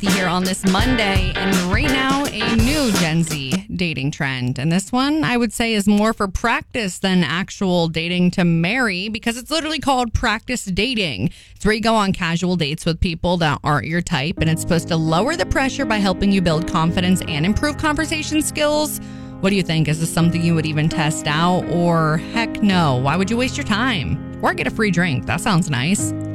here on this Monday, and right now a new Gen Z dating trend. And this one I would say is more for practice than actual dating to marry, because it's literally called practice dating. It's where you go on casual dates with people that aren't your type, and it's supposed to lower the pressure by helping you build confidence and improve conversation skills. What do you think? Is this something you would even test out, or heck no? Why would you waste your time? Or get a free drink? That sounds nice.